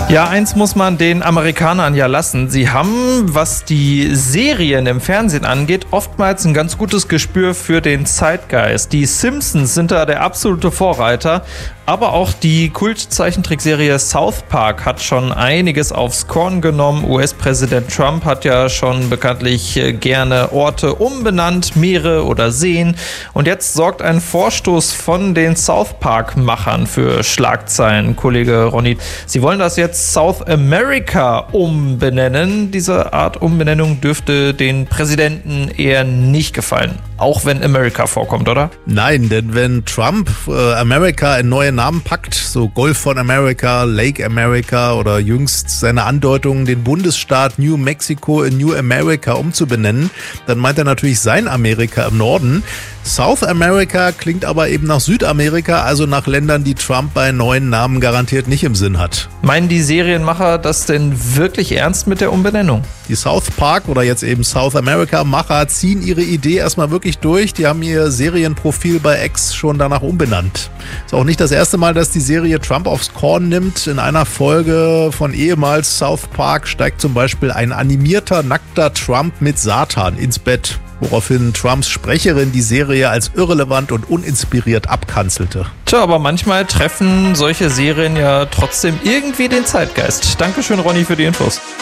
Ja, eins muss man den Amerikanern ja lassen. Sie haben, was die Serien im Fernsehen angeht, oftmals ein ganz gutes Gespür für den Zeitgeist. Die Simpsons sind da der absolute Vorreiter. Aber auch die Kult-Zeichentrickserie South Park hat schon einiges aufs Korn genommen. US-Präsident Trump hat ja schon bekanntlich gerne Orte umbenannt, Meere oder Seen. Und jetzt sorgt ein Vorstoß von den South Park-Machern für Schlagzeilen. Kollege Ronny, Sie wollen das jetzt South America umbenennen. Diese Art Umbenennung dürfte den Präsidenten eher nicht gefallen. Auch wenn America vorkommt, oder? Nein, denn wenn Trump America in neue Namen packt, so Golf von America, Lake America oder jüngst seine Andeutungen, den Bundesstaat New Mexico in New America umzubenennen, dann meint er natürlich sein Amerika im Norden. South America klingt aber eben nach Südamerika, also nach Ländern, die Trump bei neuen Namen garantiert nicht im Sinn hat. Meinen die Serienmacher das denn wirklich ernst mit der Umbenennung? Die South Park oder jetzt eben South America Macher ziehen ihre Idee erstmal wirklich durch. Die haben ihr Serienprofil bei X schon danach umbenannt. Ist auch nicht das erste Mal, dass die Serie Trump aufs Korn nimmt. In einer Folge von ehemals South Park steigt zum Beispiel ein animierter, nackter Trump mit Satan ins Bett, woraufhin Trumps Sprecherin die Serie als irrelevant und uninspiriert abkanzelte. Tja, aber manchmal treffen solche Serien ja trotzdem irgendwie den Zeitgeist. Dankeschön, Ronny, für die Infos.